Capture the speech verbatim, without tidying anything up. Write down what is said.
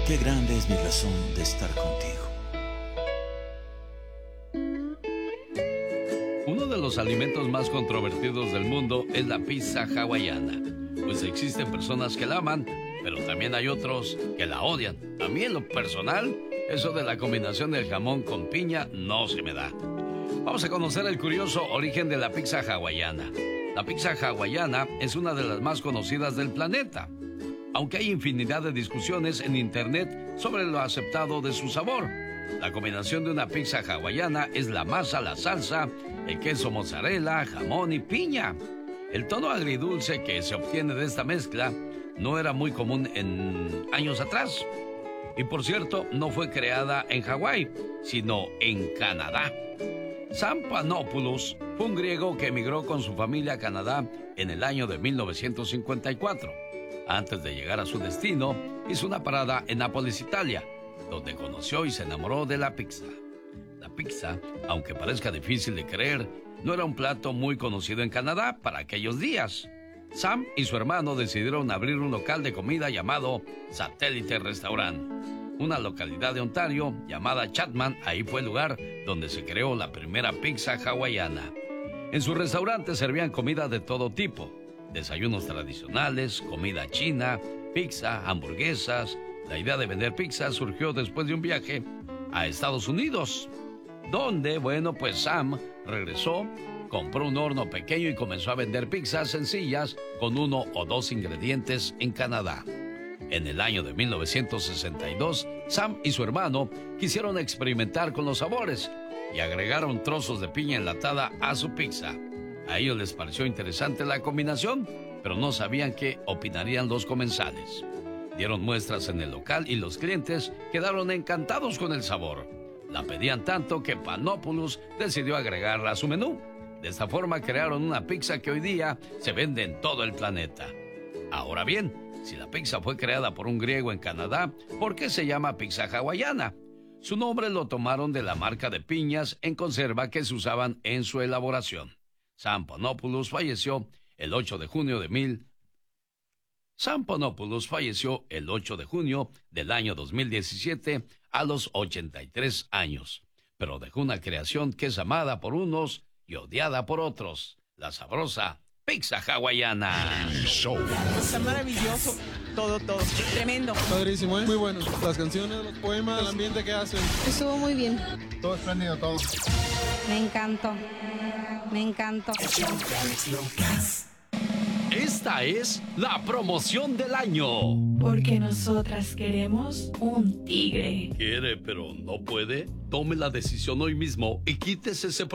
qué grande es mi razón de estar contigo. Uno de los alimentos más controvertidos del mundo es la pizza hawaiana. Pues existen personas que la aman, pero también hay otros que la odian. A mí, en lo personal, eso de la combinación del jamón con piña no se me da. Vamos a conocer el curioso origen de la pizza hawaiana. La pizza hawaiana es una de las más conocidas del planeta, aunque hay infinidad de discusiones en internet sobre lo aceptado de su sabor. La combinación de una pizza hawaiana es la masa, la salsa, el queso mozzarella, jamón y piña. El tono agridulce que se obtiene de esta mezcla no era muy común en años atrás. Y por cierto, no fue creada en Hawái, sino en Canadá. Sam Panopoulos fue un griego que emigró con su familia a Canadá en el año de mil novecientos cincuenta y cuatro. Antes de llegar a su destino, hizo una parada en Nápoles, Italia, donde conoció y se enamoró de la pizza. La pizza, aunque parezca difícil de creer, no era un plato muy conocido en Canadá para aquellos días. Sam y su hermano decidieron abrir un local de comida llamado Satélite Restaurant. Una localidad de Ontario llamada Chatham, ahí fue el lugar donde se creó la primera pizza hawaiana. En su restaurante servían comida de todo tipo, desayunos tradicionales, comida china, pizza, hamburguesas. La idea de vender pizza surgió después de un viaje a Estados Unidos, donde, bueno, pues Sam regresó, compró un horno pequeño y comenzó a vender pizzas sencillas con uno o dos ingredientes en Canadá. En el año de mil novecientos sesenta y dos, Sam y su hermano quisieron experimentar con los sabores y agregaron trozos de piña enlatada a su pizza. A ellos les pareció interesante la combinación, pero no sabían qué opinarían los comensales. Dieron muestras en el local y los clientes quedaron encantados con el sabor. La pedían tanto que Panopoulos decidió agregarla a su menú. De esta forma crearon una pizza que hoy día se vende en todo el planeta. Ahora bien, si la pizza fue creada por un griego en Canadá, ¿por qué se llama pizza hawaiana? Su nombre lo tomaron de la marca de piñas en conserva que se usaban en su elaboración. Sam Panopoulos falleció el ocho de junio de mil. Sam Panopoulos falleció el ocho de junio del año dos mil diecisiete a los ochenta y tres años, pero dejó una creación que es amada por unos y odiada por otros, la sabrosa pizza hawaiana. Está maravilloso, todo, todo, tremendo. Padrísimo, ¿eh? Muy bueno. Las canciones, los poemas, el ambiente que hacen. Estuvo muy bien. Todo espléndido, todo. Me encantó, me encantó. Esta es la promoción del año. Porque nosotras queremos un tigre. Quiere, pero no puede. Tome la decisión hoy mismo y quítese ese